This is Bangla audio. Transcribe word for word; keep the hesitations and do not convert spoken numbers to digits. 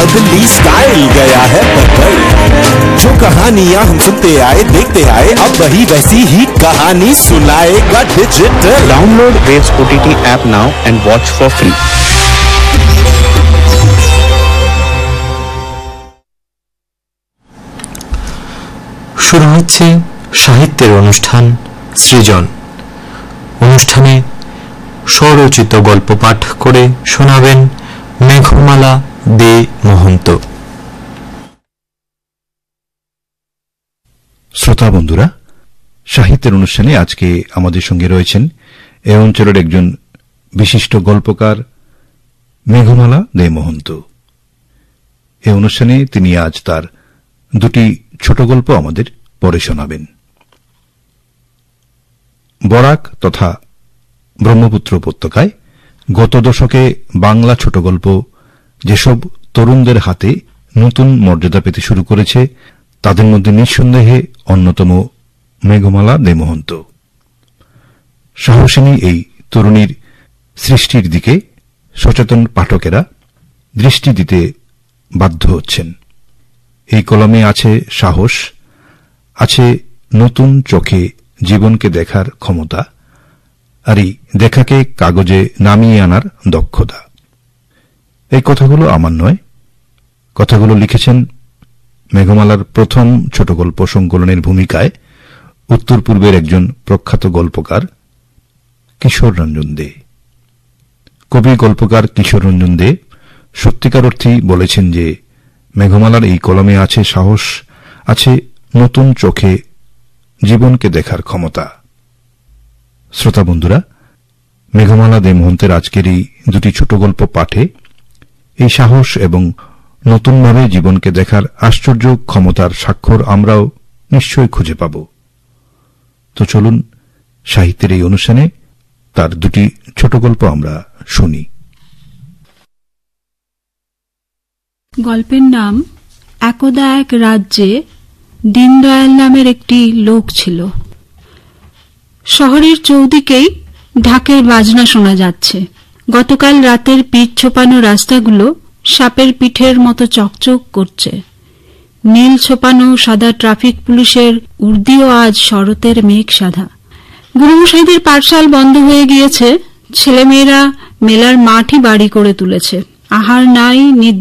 बदली स्टाइल गया है बदल। जो कहानियां हम सुनते आए देखते आए अब वही वैसी ही कहानी सुनाएगा digital. Download waves OTT app now and watch for free. শুরু হচ্ছে সাহিত্যের অনুষ্ঠান সৃজন। অনুষ্ঠানে স্বরচিত গল্প পাঠ করে শোনাবেন মেঘমালা দে মহন্ত। শ্রোতা বন্ধুরা, সাহিত্যের অনুষ্ঠানে আজকে আমাদের সঙ্গে রয়েছেন এ অঞ্চলের একজন বিশিষ্ট গল্পকার মেঘমালা দে মহন্ত। এ অনুষ্ঠানে তিনি আজ তার দুটি ছোট গল্প আমাদের পড়ে শোনাবেন। বরাক তথা ব্রহ্মপুত্র উপত্যকায় গত দশকে বাংলা ছোট গল্প যেসব তরুণদের হাতে নতুন মর্যাদা পেতে শুরু করেছে তাদের মধ্যে নিঃসন্দেহে অন্যতম মেঘমালা দে মহন্ত। সাহসিনী এই তরুণীর সৃষ্টির দিকে সচেতন পাঠকেরা দৃষ্টি দিতে বাধ্য হচ্ছেন। এই কলমে আছে সাহস, আছে নতুন চোখে জীবনকে দেখার ক্ষমতা, আর এই দেখাকে কাগজে নামিয়ে আনার দক্ষতা। এই কথাগুলো আমার নয়, কথাগুলো লিখেছেন মেঘমালার প্রথম ছোট গল্প সংকলনের ভূমিকায় উত্তর পূর্বের একজন প্রখ্যাত গল্পকার কিশোর রঞ্জন দে। কবি গল্পকার কিশোর রঞ্জন দে সত্যিকার অর্থেই বলেছেন যে মেঘমালার এই কলমে আছে সাহস, আছে নতুন চোখে জীবনকে দেখার ক্ষমতা। শ্রোতা বন্ধুরা, মেঘমালা দে মহন্তের আজকের এই দুটি ছোট গল্প পাঠে এই সাহস এবং নতুনভাবে জীবনকে দেখার আশ্চর্য ক্ষমতার স্বাক্ষর আমরাও নিশ্চয় খুঁজে পাব। তো চলুন সাহিত্যের এই অনুষ্ঠানে তার দুটি ছোট গল্প আমরা শুনি। গল্পের নাম একদা এক রাজ্যে দীনদয়াল নামের একটি লোক ছিল। শহরের চৌদিকেই ঢাকের বাজনা শোনা যাচ্ছে। গতকাল রাতের পিঠ ছোপানো রাস্তাগুলো সাপের পিঠের মতো চকচক করছে। নীল ছোপানো সাদা ট্রাফিক পুলিশের উর্দিও আজ শরতের মেঘ সাদা। গুরুমশাইদের পাঠশাল বন্ধ হয়ে গিয়েছে, ছেলেমেয়েরা মেলার মাঠই বাড়ি করে তুলেছে। আহার নাই,